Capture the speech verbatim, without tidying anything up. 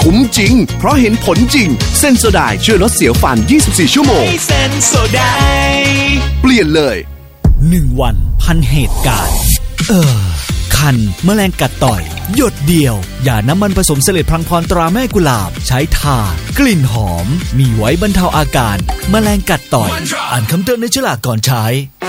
คุ้มจริงเพราะเห็นผลจริงเซนโซไดช่วยลดเสียวฟันยี่สิบสี่ชั่วโมงเซนโซไดเปลี่ยนเลยหนึ่งวันพันเหตุการณ์เออคันแมลงกัดต่อยหยดเดียวอย่าน้ำมันผสมเสลดพลังพรตราแม่กุหลาบใช้ทากลิ่นหอมมีไว้บรรเทาอาการแมลงกัดต่อยอ่านคำเตือนในฉลากก่อนใช้